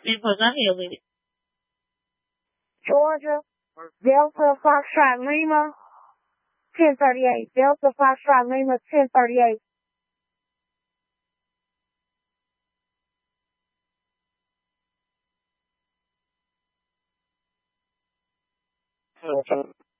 because I'm here with it. Georgia, Delta Foxtrot Lima, 1038. Delta Foxtrot Lima, 1038. Okay.